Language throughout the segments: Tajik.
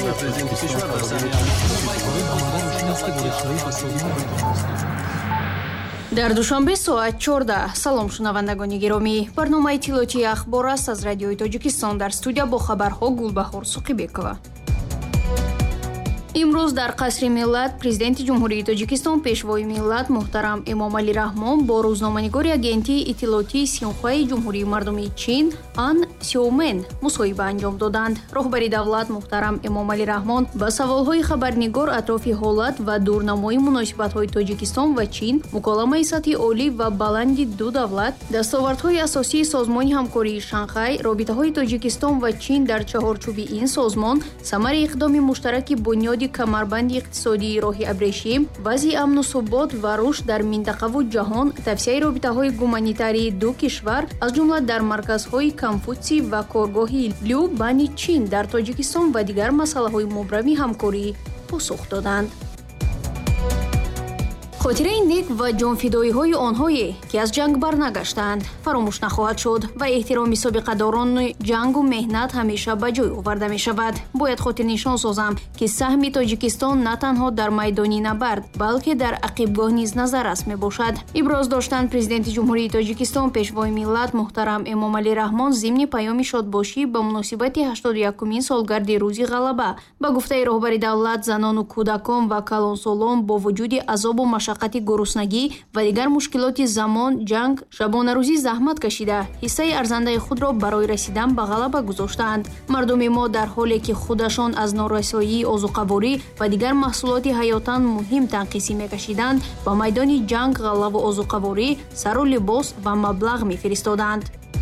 дар душанбе соат 14. салом шунавандагони гиромӣ. барномаи иттилоотии ахбор аст аз радиои тоҷикистон. дар студия бо хабарҳо Гулбаҳор Суқибекова. имрӯз дар қасри миллат президенти ҷумҳурии тоҷикистон пешвои миллат муҳтарам Эмомалӣ Раҳмон бо рӯзноманигори агентии иттилоотии Синхуаи ҷумҳурии мардумии Чин Ан Сяомен мусоҳиба анҷом доданд. роҳбари давлат муҳтарам Эмомалӣ Раҳмон ба саволҳои хабарнигор атрофи ҳолат ва дурнамои муносибатҳои Тоҷикистон ва Чин, муколамаи сатҳи олӣ ва баланди ду давлат, дастовардҳои асосии созмони ҳамкории Шанхай, робитаҳои Тоҷикистон ва Чин дар чаҳорчӯби ин созмон, самари иқдоми муштараки бунёди камарбанди иқтисодии роҳи абрешим, вазъи амну субот ва рушд дар минтақаву ҷаҳон, тавсияи робитаҳои гуманитарии ду кишвар, аз ҷумла дар марказҳои Конфутсӣ ва коргоҳи Лю Бани Чин дар Тоҷикистон ва дигар масъалаҳои мубрами ҳамкорӣ посух доданд. хотираи нек ва ҷонфидоиҳои онҳое, ки аз ҷанг барнагаштаанд, фаромӯш нахоҳад шуд ва эҳтироми собиқадорони ҷангу меҳнат ҳамеша ба ҷой оварда мешавад. бояд хотирнишон созам, ки саҳми Тоҷикистон на танҳо дар майдони набард, балки дар ақибгоҳ низ назаррас мебошад. иброз доштанд президенти ҷумҳурии Тоҷикистон пешвои миллат муҳтарам Эмомалӣ Раҳмон зимни паёми шодбошӣ ба муносибати 81-умин солгарди рӯзи ғалаба ба гуфтаи роҳбари давлат, занону кӯдакон ва калонсолон бо вуҷуди азобу машаққати гуруснагӣ ва дигар мушкилоти замон, ҷанг, шабонарӯзӣ заҳмат кашида, ҳиссаи арзандаи худро барои расидан ба ғалаба гузоштаанд. мардуми мо дар ҳоле ки худашон аз норасоии озуқаворӣ ва дигар маҳсулоти ҳаётан муҳим танқисӣ мекашиданд, ба майдони ҷанг, ғалаву озуқаворӣ сару либос ва маблағ мефиристоданд.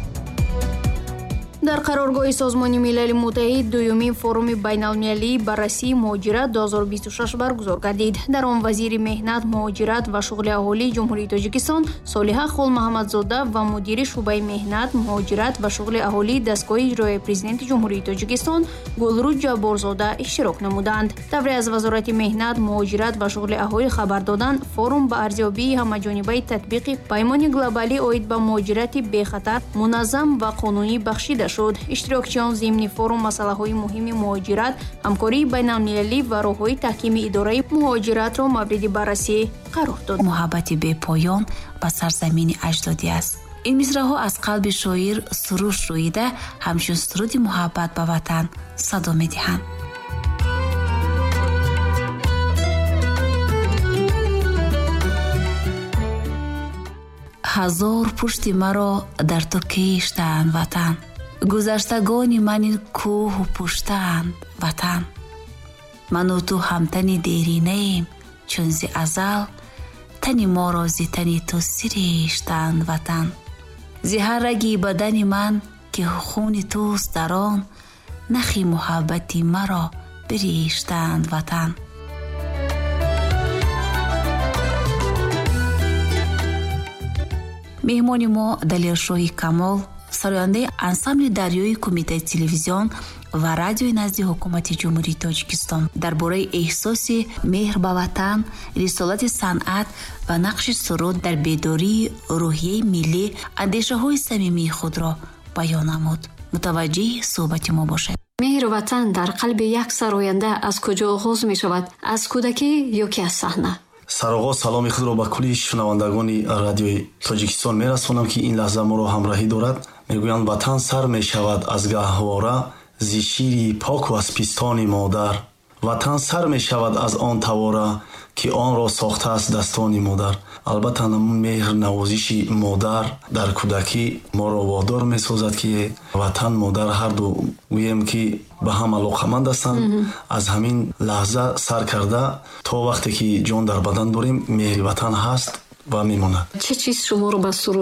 дар қароргоҳи Созмони Милали Муттаҳид дуюмин форуми байналмилалии баррасии муҳоҷират 2026 баргузор гардид. дар он вазири меҳнат, муҳоҷират ва шуғли аҳолии ҷумҳурии Тоҷикистон Солиҳа Холмаҳаммадзода ва мудири шуъбаи меҳнат, муҳоҷират ва шуғли аҳолии дастгоҳи иҷроии президенти ҷумҳурии Тоҷикистон Гулрӯз Ҷабборзода иштирок намуданд. тавре аз Вазорати меҳнат, муҳоҷират ва шуғли аҳолӣ хабар доданд, форум ба арзёбии ҳамаҷонибаи татбиқи паймони глобалӣ оид ба муҳоҷирати бехатар, муназзам ва қонунӣ бахшида шуд. иштирокчиён зимни форум масъалаҳои муҳими муҳоҷират, ҳамкории байналмилалӣ ва роҳҳои таҳкими идораи муҳоҷиратро мавриди баррасӣ қарор дод. муҳаббати бепоён ба сарзамини аҷдодӣ аст. ин мисраҳо аз қалби шоир суруш рӯида ҳамчун суруди муҳаббат ба ватан садо медиҳанд. ҳазор пушти маро дар ту киштаанд ватан, гузаштагони мани кӯҳу пуштаанд ватан. ману ту ҳамтани деринаем, чун зи азал тани моро зи тани ту сириштаанд ватан. зи ҳар раги бадани ман ки хуни туст дар он, нахи муҳаббати маро бириштаанд ватан. меҳмони мо Далелшоҳи Камол, сарояндаи ансамбли дарёи Кумитаи телевизион ва радиои назди ҳукумати ҷумҳурии Тоҷикистон дар бораи эҳсоси меҳр ба ватан, рисолати санъат ва нақши суруд дар бедории рӯҳияи миллӣ андешаҳои самимии худро баён намуд. мутаваҷҷиҳи суҳбати мо бошед. меҳр ватан дар қалби як сароянда аз куҷо оғоз мешавад? аз кӯдакӣ ё ки аз саҳна? сароғоз саломи худро ба кулли шунавандагони радиои Тоҷикистон мерасонам, ки ин лаҳза моро ҳамроҳӣ дорад. мегӯянд ватан сар мешавад аз гаҳвора, зи шири поку аз пистони модар. ватан сар мешавад аз он тавора, ки онро сохтааст дастони модар. албатта намун меҳр, навозиши модар дар кӯдакӣ моро водор месозад, ки ватан, модар ҳарду гӯем ки ба ҳам алоқаманд ҳастанд. аз ҳамин лаҳза сар карда то вақте ки ҷон дар бадан дорем, меҳри ватан ҳаст ва мемонад. че чиз шуморо ба суруд